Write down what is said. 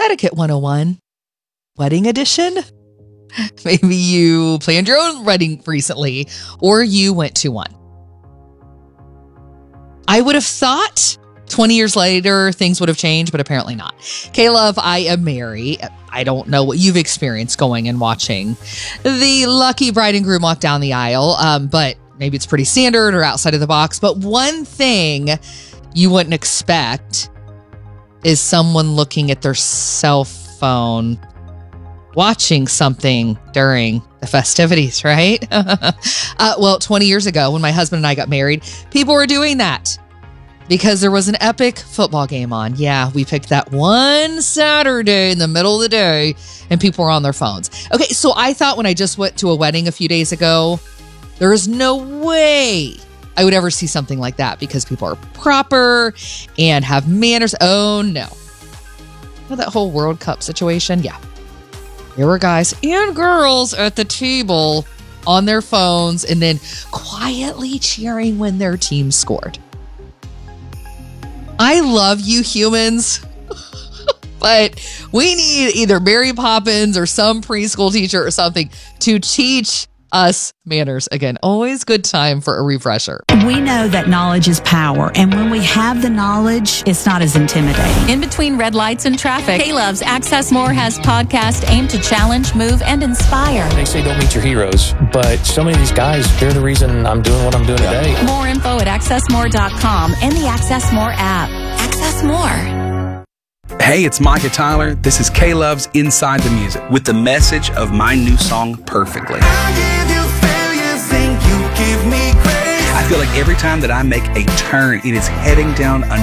Etiquette 101, wedding edition. Maybe you planned your own wedding recently, or you went to one. I would have thought 20 years later, things would have changed, but apparently not. K-Love, I am Mary. I don't know what you've experienced going and watching the lucky bride and groom walk down the aisle, but maybe it's pretty standard or outside of the box. But one thing you wouldn't expect is someone looking at their cell phone, watching something during the festivities, right? Well, 20 years ago, when my husband and I got married, people were doing that because there was an epic football game on. Yeah, we picked that one Saturday in the middle of the day, and people were on their phones. Okay, so I thought when I just went to a wedding a few days ago, there is no way I would ever see something like that because people are proper and have manners. Oh, no. You know that whole World Cup situation? Yeah. There were guys and girls at the table on their phones and then quietly cheering when their team scored. I love you humans, but we need either Mary Poppins or some preschool teacher or something to teach us manners. Again, always good time for a refresher. We know that knowledge is power, and when we have the knowledge, it's not as intimidating. In between red lights and traffic, K-Love's Access More has podcast aimed to challenge, move, and inspire. They say don't meet your heroes, but so many of these guys, they're the reason I'm doing what I'm doing today. More info at accessmore.com and the Access More app. Access More. Hey, it's Micah Tyler. This is K-Love's Inside the Music with the message of my new song, Perfectly. I feel like every time that I make a turn, it is heading down a